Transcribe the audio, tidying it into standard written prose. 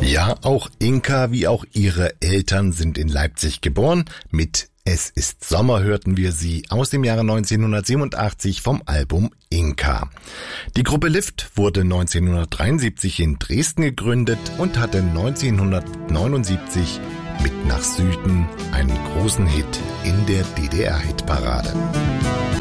Ja, auch Inka wie auch ihre Eltern sind in Leipzig geboren. Mit Es ist Sommer hörten wir sie aus dem Jahre 1987 vom Album Inka. Die Gruppe Lift wurde 1973 in Dresden gegründet und hatte 1979 mit Nach Süden einen großen Hit in der DDR-Hitparade.